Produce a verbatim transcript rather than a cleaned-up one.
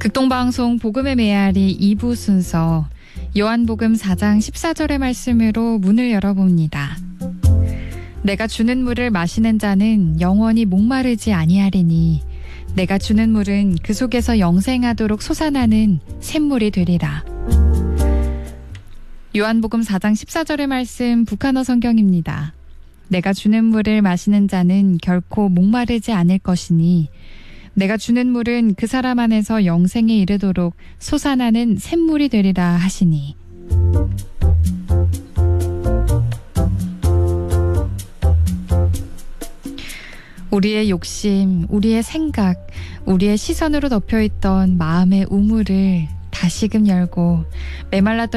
극동방송 복음의 메아리 이 부 순서 요한복음 사 장 십사 절의 말씀으로 문을 열어봅니다. 내가 주는 물을 마시는 자는 영원히 목마르지 아니하리니 내가 주는 물은 그 속에서 영생하도록 솟아나는 샘물이 되리라. 요한복음 사 장 십사 절의 말씀 북한어 성경입니다. 내가 주는 물을 마시는 자는 결코 목마르지 않을 것이니 내가 주는 물은 그 사람 안에서 영생에 이르도록 솟아나는 샘물이 되리라 하시니. 우리의 욕심, 우리의 생각, 우리의 시선으로 덮여있던 마음의 우물을 다시금 열고 메말랐던